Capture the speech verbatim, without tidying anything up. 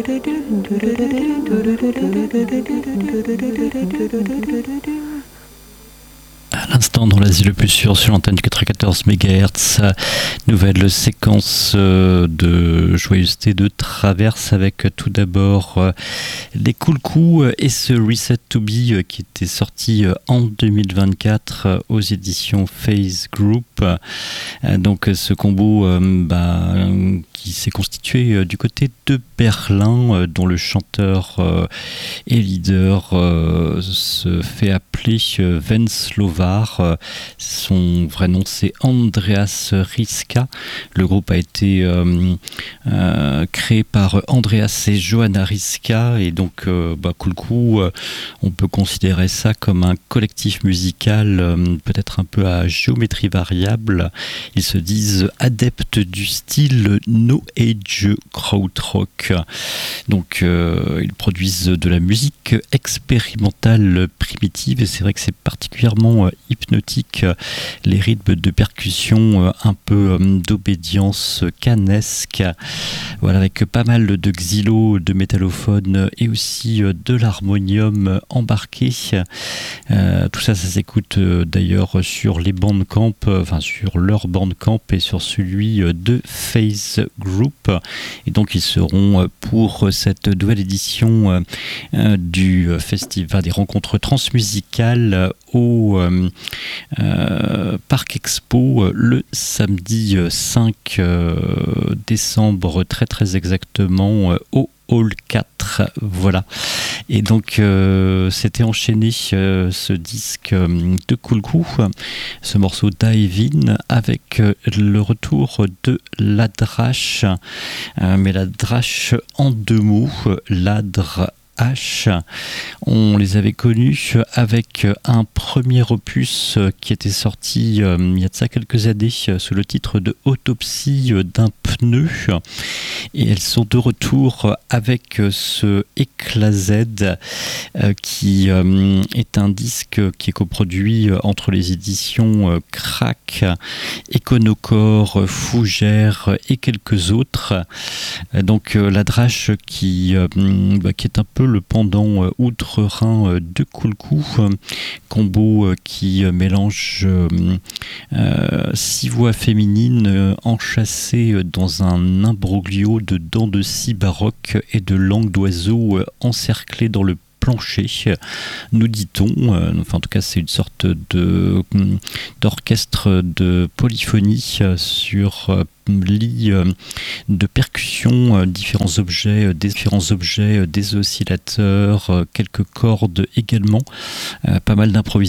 À l'instant, dans l'Asie le plus sûr, sur l'antenne du quatre-vingt-quatorze mégahertz, nouvelle séquence de joyeuseté de traverse avec tout d'abord les Cool Coups et ce Reset to Be qui était sorti en deux mille vingt-quatre aux éditions Phase Group. Donc ce combo bah, qui s'est constitué du côté de Berlin, dont le chanteur et leader se fait appeler Venslovar. Son vrai nom c'est Andreas Riska. Le groupe a été euh, euh, créé par Andreas et Johanna Riska et donc euh, bah, Cool Coup, euh, on peut considérer ça comme un collectif musical euh, peut-être un peu à géométrie variable. Ils se disent adeptes du style No Age krautrock. Donc euh, ils produisent de la musique expérimentale primitive et c'est vrai que c'est particulièrement euh, hypnotique, les rythmes de percussion euh, un peu euh, d'obédience canesque, voilà, avec pas mal de xylo, de métallophone et aussi euh, de l'harmonium embarqué. Euh, tout ça, ça s'écoute euh, d'ailleurs sur les Bandcamp, euh, enfin sur leur Bandcamp et sur celui euh, de Phase Group. Et donc ils seront euh, pour cette nouvelle édition euh, euh, du festival des rencontres transmusicales euh, au euh, euh, Parc Expo euh, le samedi euh, cinq euh, décembre, très très exactement, euh, au Hall quatre, voilà. Et donc euh, c'était enchaîné euh, ce disque euh, de Cool Coup, ce morceau Dive In avec euh, le retour de Ladrache, euh, mais Ladrache en deux mots, Ladre H. On les avait connus avec un premier opus qui était sorti euh, il y a de ça quelques années sous le titre de Autopsie d'un pneu, et elles sont de retour avec ce Éclat Z euh, qui euh, est un disque qui est coproduit entre les éditions euh, Crack, Econocore, Fougère et quelques autres. Donc euh, la Drache qui, euh, bah, qui est un peu le pendant euh, outre-Rhin euh, de Cool Coup, euh, combo euh, qui euh, mélange euh, euh, six voix féminines euh, enchâssées euh, dans un imbroglio de dents de scie baroque et de langue d'oiseau euh, encerclées dans le plancher, nous dit-on. Euh, enfin, en tout cas, c'est une sorte de d'orchestre de polyphonie euh, sur euh, lit euh, de percussions, euh, différents objets, euh, des différents objets, euh, des oscillateurs, euh, quelques cordes également, euh, pas mal d'improvisation